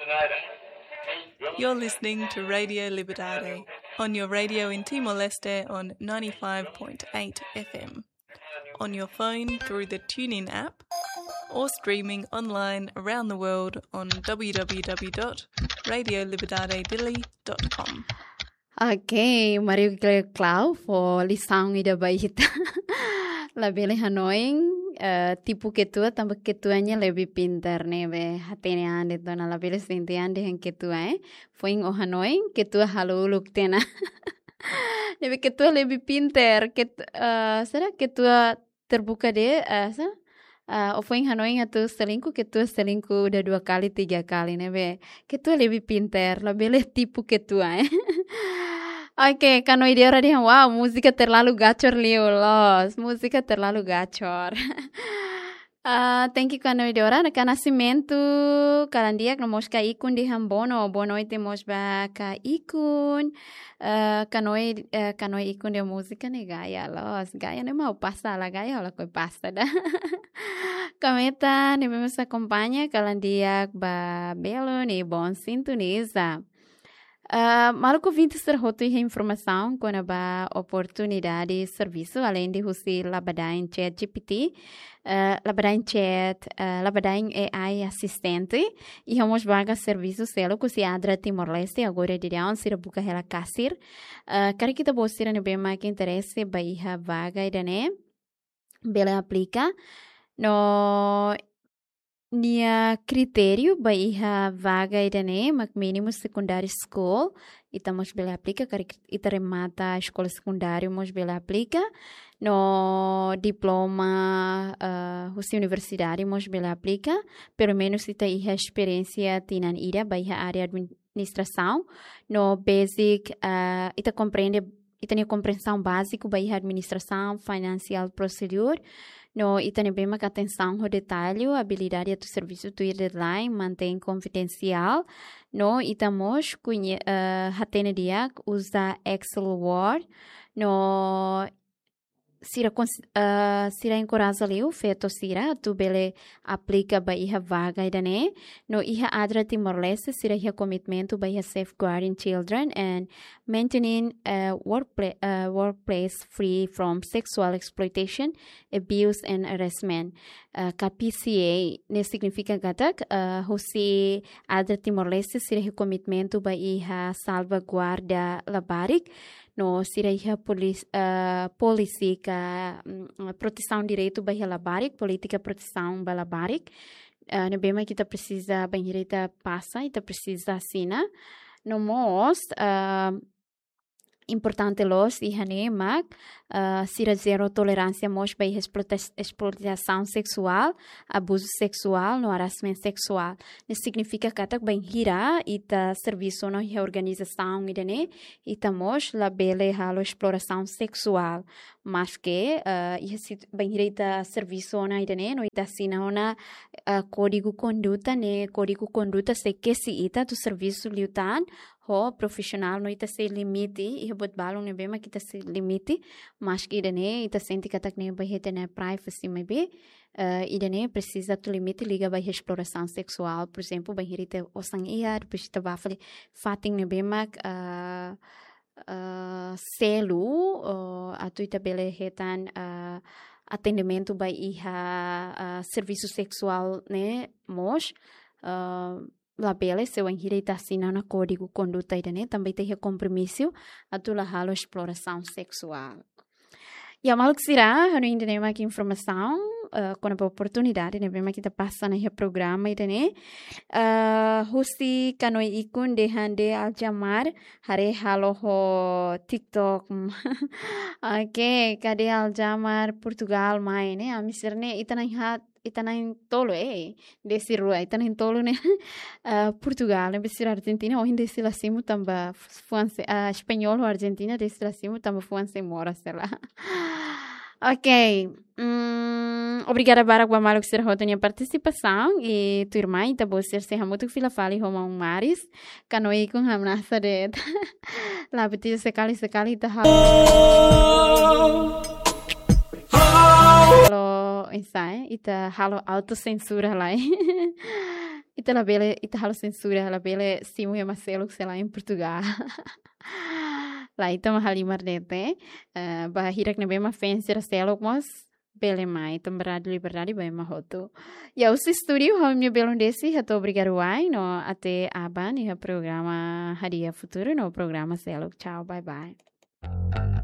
You're listening to Radio Libertad on your radio in Timor-Leste on 95.8 FM, on your phone through the TuneIn app, or streaming online around the world on www.radioliberdadedili.com. Okay, Mario Clau for lição ida baita. Labele Hanoi, tipo ketua tambah ketuanya lebih pintar nebe hatene ande dona labele sente ande yang ketua foi o Hanoi ketua haluluk tena. Nebe ketua lebih pintar será ketua terbuka deh o foi em Hanoi atau ketua selingkuh udah 2 kali 3 kali nebe ketua lebih pintar labele tipo ketua Oke, kano ide ora dia, wow, música terlalu gacor liulos, música terlalu gacor. Thank you kano ide ora, naka nascimento, kalandiak no mosca ikun di hambono, bono ite mosba ka ikun, kano ikun de música ne gaya los, gaya ne mau passa la gaya ola koi passa da. Cometa, ne vemos acompanha, kalandiak ba belo ne bon sintoniza. Maluco vinto ser roto e informação com a oportunidade de serviço, além de usar Labadain Chat GPT, Labadain Chat, Labadain AI assistente, e vamos vaga serviço selo que se adra Timor-Leste, agora de onde se buca ela casir. Cara que tá boa ne bem mais que interesse, baia vaga e dane, bela aplica, no Nia critério baia vaga idane mak mínimo secundário school ita mos bela aplica kari ita remata a escola secundária mos bela aplica no diploma universidade mos bela aplica pelo menos ita iha experiência tinan ida baia área administração no basic ita compreende ita nia compreensão básico baia administração financial procedure no itane bem mais atenção ao detalhe, habilidade do serviço do deadline, mantém confidencial. No itamos hatene dia usa Excel Word. No sira encoraja liu feito sira tu bele aplica ba iha vaga idane no iha adra Timor-Leste sira iha commitment ba iha safeguarding children and maintaining a workplace free from sexual exploitation, abuse and harassment. KPCA ne significa gatak husi adra Timor-Leste sira iha commitment ba iha salvaguarda labarik no sira iha polisi ka proteção direito ba iha labarik, política proteção ba labarik. Ne bema kita precisa ba direita passa, ita precisa assina. No most importante los ihane mak sira zero tolerância mos ba iha exploração sexual, abuso sexual, no harassment sexual. Isso significa que ba hira ita serviço no iha organização idane ita mos la bele halo exploração sexual. Mas que iha ba hira ita serviço na idane no ita sina ona código conduta ne código conduta se que si ita do serviço liutan ho profissional no ita se limite e bot balong ne bema kita se limite mas que idane ita senti katak ne ba hete ne privacy maybe idane precisa tu limite liga ba exploração sexual por exemplo ba hirite osang ia depois ita ba fali fating ne bema selu atu ita bele hetan atendimento ba iha serviço sexual ne mos labele seu enhirita assina na código conduta idane também tem compromisso a tu halo exploração sexual. E a maluk sira hanu indene mak informação com a oportunidade ne bema kita passa na programa idane husi kanoi ikun de hande aljamar hare halo ho TikTok. Okay, kade aljamar Portugal mai ne amisirne itanain tolo desi rua itanain tolo ne Portugal ne besir Argentina ou desi la simu tamba fuanse espanhol ou Argentina desi la simu tamba fuanse mora sei Ok. Obrigada para o Maluco ser a minha participação e tua irmã está boa ser muito fila fali Roma Maris canoi com a nasa de lá betis sekali tá halo insai ita halo autocensura lá ita la bele, ita halo censura, la bele simu ya Marcelo, sei lá, em Portugal. Lá, ita mahalimar dete, bah hirak na bema fancy raselo, mas bele mai, também liberdade bem mahoto. E ao estúdio, how me belon desse, muito obrigado ai, no até aban e o programa Hadia Futuro no programa Celo. Tchau, bye bye.